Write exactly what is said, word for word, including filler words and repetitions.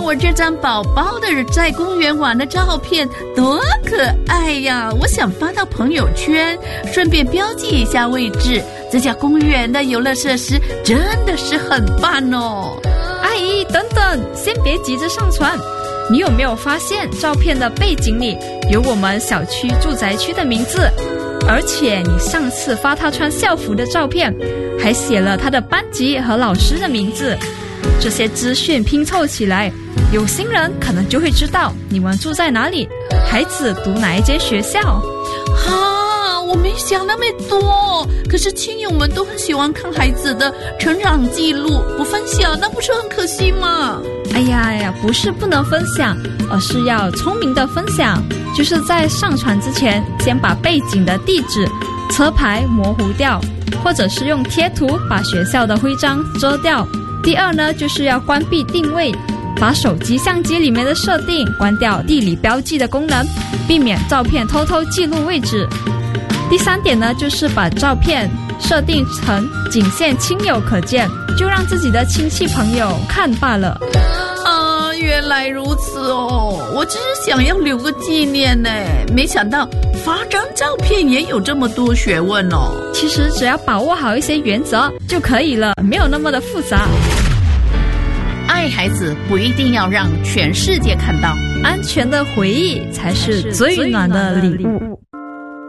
我这张宝宝的在公园玩的照片多可爱呀！我想发到朋友圈，顺便标记一下位置。这家公园的游乐设施真的是很棒哦。 阿姨，等等，先别急着上传。你有没有发现照片的背景里有我们小区住宅区的名字？而且你上次发他穿校服的照片，还写了他的班级和老师的名字。这些资讯拼凑起来，有心人可能就会知道你们住在哪里，孩子读哪一间学校。 哈，我没想那么多，可是亲友们都很喜欢看孩子的成长记录，不分享那不是很可惜吗？ 哎呀哎呀，不是不能分享，而是要聪明的分享，就是在上传之前先把背景的地址、车牌模糊掉，或者是用贴图把学校的徽章遮掉。第二呢，就是要关闭定位，把手机相机里面的设定关掉地理标记的功能，避免照片偷偷记录位置。第三点呢，就是把照片设定成仅限亲友可见，就让自己的亲戚朋友看罢了。 啊，原来如此哦！我只是想要留个纪念呢，没想到发张照片也有这么多学问哦。 其实只要把握好一些原则就可以了，没有那么的复杂。 爱孩子不一定要让全世界看到， 安全的回忆才是最暖的礼物。